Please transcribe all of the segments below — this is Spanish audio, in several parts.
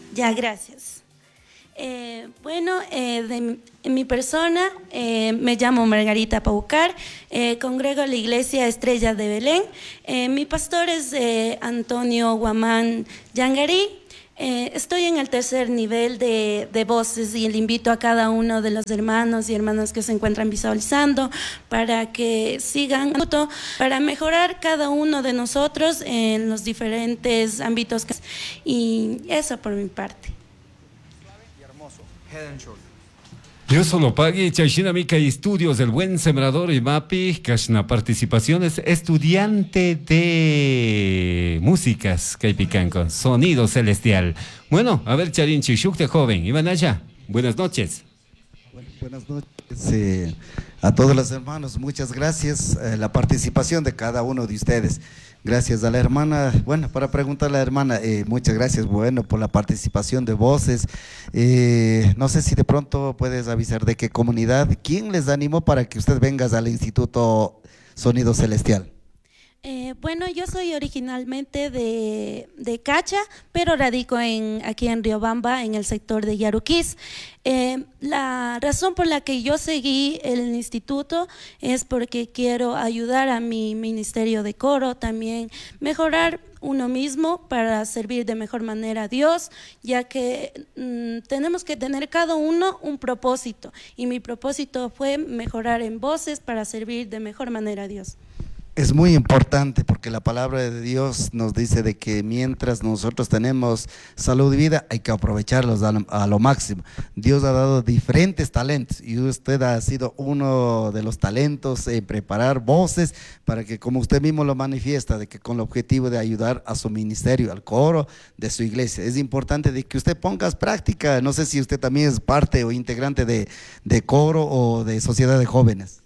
Ya, gracias. En mi persona me llamo Margarita Paucar, congrego a la Iglesia Estrella de Belén. Mi pastor es Antonio Guamán Yangarí. Estoy en el tercer nivel de voces y le invito a cada uno de los hermanos y hermanas que se encuentran visualizando para que sigan para mejorar cada uno de nosotros en los diferentes ámbitos. Y eso por mi parte. Head and Shoulders. Yo solo pague Chashinamika y Estudios del Buen Sembrador y Mapi, Kashna Participaciones, estudiante de músicas, Caipicanco, Sonido Celestial. Bueno, a ver, Charin Chishukte, joven, Iván allá. Buenas noches. Buenas noches a todos los hermanos, muchas gracias la participación de cada uno de ustedes. Gracias a la hermana, bueno, para preguntarle a la hermana, muchas gracias, bueno, por la participación de voces. No sé si de pronto puedes avisar de qué comunidad, ¿quién les animó para que usted vengas al Instituto Sonido Celestial? Yo soy originalmente de Cacha, pero radico aquí en Riobamba, en el sector de Yaruquís. La razón por la que yo seguí el instituto es porque quiero ayudar a mi ministerio de coro, también mejorar uno mismo para servir de mejor manera a Dios, ya que tenemos que tener cada uno un propósito, y mi propósito fue mejorar en voces para servir de mejor manera a Dios. Es muy importante porque la palabra de Dios nos dice de que mientras nosotros tenemos salud y vida hay que aprovecharlos a lo máximo. Dios ha dado diferentes talentos y usted ha sido uno de los talentos en preparar voces para que, como usted mismo lo manifiesta, de que con el objetivo de ayudar a su ministerio, al coro de su iglesia. Es importante de que usted ponga práctica. No sé si usted también es parte o integrante de coro o de sociedad de jóvenes.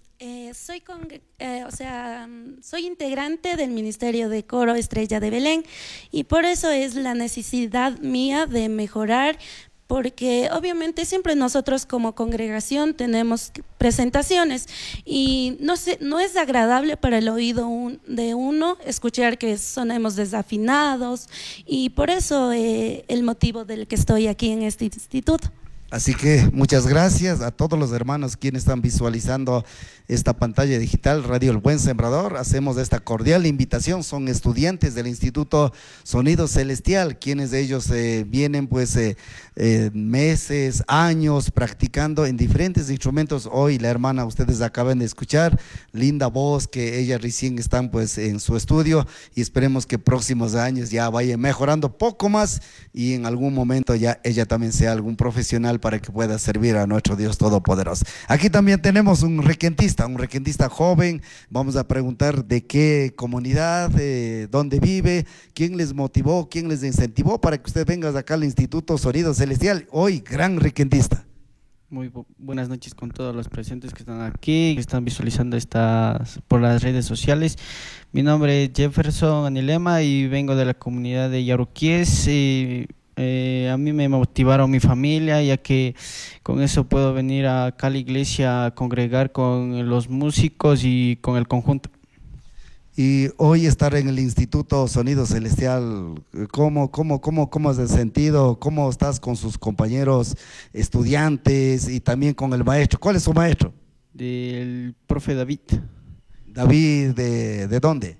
Soy integrante del Ministerio de Coro Estrella de Belén, y por eso es la necesidad mía de mejorar, porque obviamente siempre nosotros como congregación tenemos presentaciones y no es agradable para el oído de uno escuchar que sonemos desafinados, y por eso el motivo del que estoy aquí en este instituto. Así que muchas gracias a todos los hermanos quienes están visualizando esta pantalla digital, Radio El Buen Sembrador. Hacemos esta cordial invitación, son estudiantes del Instituto Sonido Celestial, quienes de ellos vienen pues meses, años practicando en diferentes instrumentos. Hoy la hermana, ustedes acaban de escuchar, linda voz, que ella recién están pues en su estudio, y esperemos que próximos años ya vaya mejorando poco más y en algún momento ya ella también sea algún profesional para que pueda servir a nuestro Dios Todopoderoso. Aquí también tenemos un requentista joven. Vamos a preguntar de qué comunidad, dónde vive, quién les motivó, quién les incentivó para que usted venga acá al Instituto Sonido Celestial. Hoy, gran requentista. Muy buenas noches con todos los presentes que están aquí, que están visualizando estas por las redes sociales. Mi nombre es Jefferson Anilema y vengo de la comunidad de Yaruquíes. A mí me motivaron mi familia, ya que con eso puedo venir acá a la iglesia a congregar con los músicos y con el conjunto. Y hoy estar en el Instituto Sonido Celestial, ¿cómo has sentido? ¿Cómo estás con sus compañeros estudiantes y también con el maestro? ¿Cuál es su maestro? Del profe David. ¿David de dónde?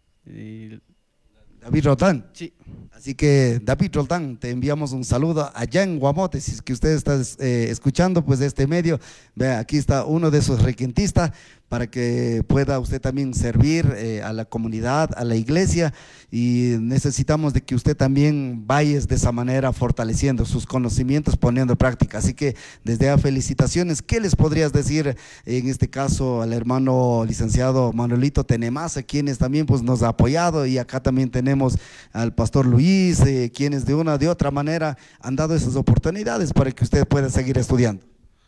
David Roldán. Sí. Así que David Roldán, te enviamos un saludo allá en Guamote. Si es que usted está escuchando pues de este medio, vea, aquí está uno de sus requentistas para que pueda usted también servir a la comunidad, a la iglesia, y necesitamos de que usted también vaya de esa manera fortaleciendo sus conocimientos, poniendo en práctica. Así que desde ya felicitaciones. ¿Qué les podrías decir en este caso al hermano licenciado Manuelito Tenemasa, quienes también pues nos ha apoyado, y acá también tenemos al pastor Luis, quienes de una de otra manera han dado esas oportunidades para que usted pueda seguir estudiando?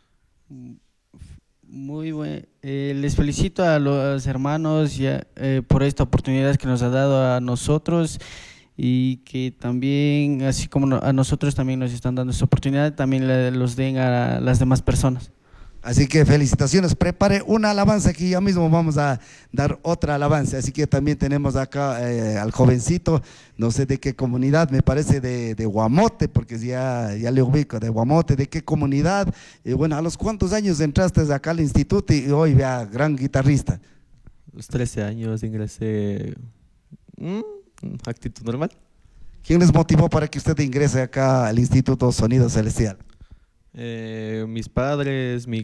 Muy bueno, les felicito a los hermanos por esta oportunidad que nos ha dado a nosotros, y que también, así como a nosotros también nos están dando esta oportunidad, también los den a las demás personas. Así que felicitaciones, prepare una alabanza que ya mismo vamos a dar otra alabanza. Así que también tenemos acá al jovencito, no sé de qué comunidad, me parece de Guamote, porque ya le ubico, de Guamote, ¿de qué comunidad? Y bueno, ¿a los cuántos años entraste acá al instituto y hoy vea gran guitarrista? Los 13 años ingresé. Actitud normal. ¿Quién les motivó para que usted ingrese acá al Instituto Sonido Celestial? Mis padres, mi